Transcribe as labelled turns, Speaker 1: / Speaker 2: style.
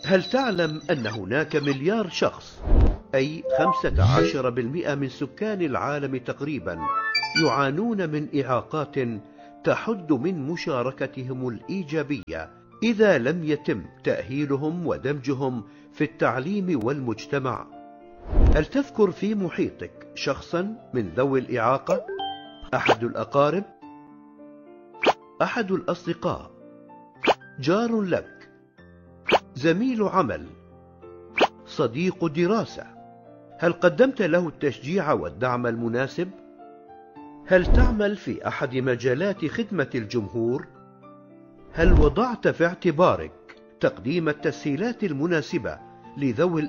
Speaker 1: هل تعلم أن هناك مليار شخص، أي 15% من سكان العالم تقريبا، يعانون من إعاقات تحد من مشاركتهم الإيجابية إذا لم يتم تأهيلهم ودمجهم في التعليم والمجتمع؟ هل تذكر في محيطك شخصا من ذوي الإعاقة؟ أحد الأقارب؟ أحد الأصدقاء؟ جار لك؟ زميل عمل؟ صديق دراسة؟ هل قدمت له التشجيع والدعم المناسب؟ هل تعمل في أحد مجالات خدمة الجمهور؟ هل وضعت في اعتبارك تقديم التسهيلات المناسبة لذوي